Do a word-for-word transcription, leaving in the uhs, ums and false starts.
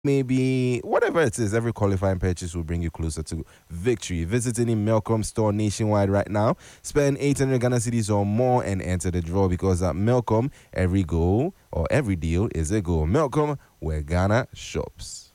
maybe whatever it is, every qualifying purchase will bring you closer to victory. Visit any Melcom store nationwide right now. Spend eight hundred Ghana cedis or more and enter the draw, because at Melcom, every goal or every deal is a goal. Melcom, where Ghana shops.